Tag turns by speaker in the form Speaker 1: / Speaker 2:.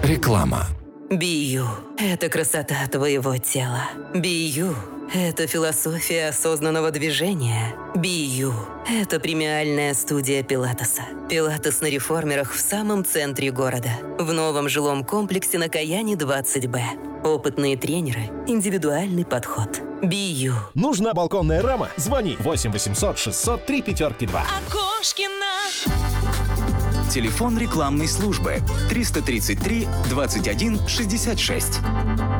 Speaker 1: Реклама.
Speaker 2: Бию – это красота твоего тела. Бию – это философия осознанного движения. Бию – это премиальная студия пилатеса. Пилатес на реформерах в самом центре города. В новом жилом комплексе на Каяне 20Б. Опытные тренеры, индивидуальный подход. Бию.
Speaker 3: Нужна балконная рама? Звони 8 800 600 3542.
Speaker 4: Окошкина.
Speaker 5: Телефон рекламной службы 333 21 66.